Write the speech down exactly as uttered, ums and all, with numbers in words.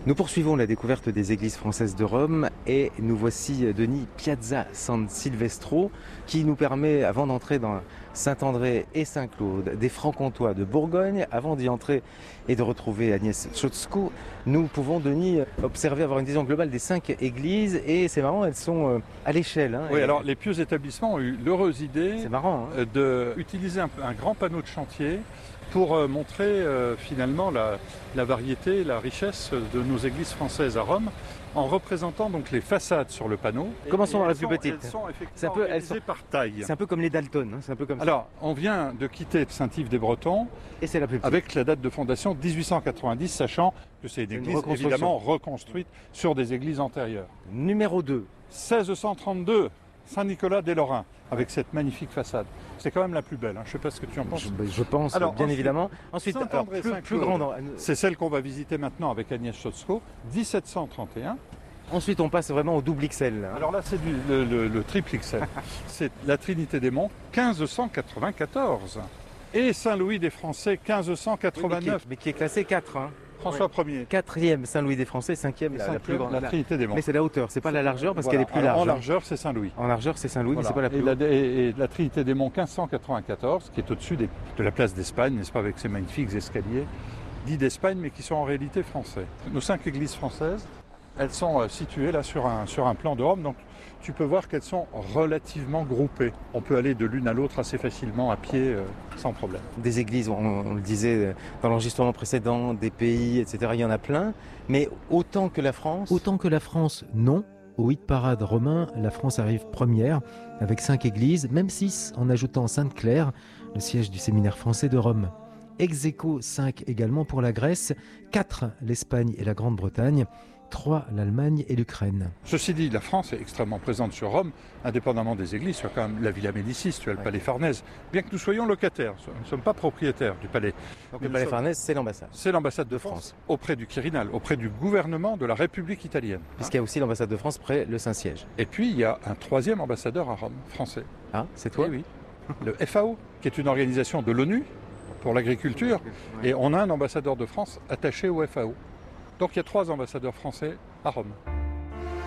Nous poursuivons la découverte des églises françaises de Rome et nous voici, Denis, Piazza San Silvestro, qui nous permet, avant d'entrer dans Saint-André et Saint-Claude, des francs-comtois de Bourgogne, avant d'y entrer et de retrouver Agnès Chotskou, nous pouvons, Denis, observer, avoir une vision globale des cinq églises et c'est marrant, elles sont à l'échelle. Hein, oui, et... alors les pieux établissements ont eu l'heureuse idée c'est marrant, hein, d'utiliser un, un grand panneau de chantier pour euh, montrer euh, finalement la, la variété, la richesse de nos églises françaises à Rome, en représentant donc les façades sur le panneau. Commençons par la plus sont, petite. Elles sont effectivement peu, organisées elles sont... par taille. C'est un peu comme les Dalton. Hein, c'est un peu comme Alors, ça. on vient de quitter Saint-Yves-des-Bretons et c'est la plus petite. Avec la date de fondation dix-huit cent quatre-vingt-dix, sachant que c'est une église une évidemment reconstruite sur des églises antérieures. Numéro deux. seize cent trente-deux, Saint-Nicolas-des-Lorrains, avec cette magnifique façade. C'est quand même la plus belle, hein. Je ne sais pas ce que tu en penses. Je, je pense, alors, bien ensuite, évidemment. Ensuite, alors, plus, plus grande. C'est celle qu'on va visiter maintenant avec Agnès Chotskou, dix-sept cent trente et un. Ensuite, on passe vraiment au double X L. Là. Alors là, c'est du, le, le, le triple X L. C'est la Trinité des Monts, quinze cent quatre-vingt-quatorze. Et Saint-Louis des Français, quinze cent quatre-vingt-neuf. Oui, mais, qui est, mais qui est classé quatre. Hein. François Ier. Quatrième Saint-Louis des Français, cinquième la, la plus grande. La Trinité des Monts. Mais c'est la hauteur, c'est pas la largeur parce voilà. qu'elle est plus large. En largeur, c'est Saint-Louis. En largeur, c'est Saint-Louis, voilà. Mais c'est pas la plus et haute. La, et, et la Trinité des Monts, quinze cent quatre-vingt-quatorze, qui est au-dessus des, de la place d'Espagne, n'est-ce pas, avec ses magnifiques escaliers, dits d'Espagne, mais qui sont en réalité français. Nos cinq églises françaises, elles sont euh, situées là sur un, sur un plan de Rome, donc tu peux voir qu'elles sont relativement groupées. On peut aller de l'une à l'autre assez facilement à pied, euh, sans problème. Des églises, on, on le disait dans l'enregistrement précédent, des pays, et cetera, il y en a plein, mais autant que la France... Autant que la France, non. Au hit parade romain, la France arrive première, avec cinq églises, même six en ajoutant Sainte-Claire, le siège du séminaire français de Rome. Ex aequo cinq également pour la Grèce, quatre l'Espagne et la Grande-Bretagne, trois l'Allemagne et l'Ukraine. Ceci dit, la France est extrêmement présente sur Rome, indépendamment des églises. Tu as quand même la Villa Médicis, tu as le ouais. Palais Farnèse. Bien que nous soyons locataires, nous ne sommes pas propriétaires du palais. Donc le Palais sommes... Farnèse, c'est l'ambassade. C'est l'ambassade de France, France, auprès du Quirinal, auprès du gouvernement de la République italienne. Puisqu'il y a aussi l'ambassade de France près le Saint-Siège. Et puis, il y a un troisième ambassadeur à Rome, français. Ah, c'est toi? Et oui, le F A O, qui est une organisation de l'ONU pour l'agriculture. Ouais. Et on a un ambassadeur de France attaché au F A O. Donc il y a trois ambassadeurs français à Rome.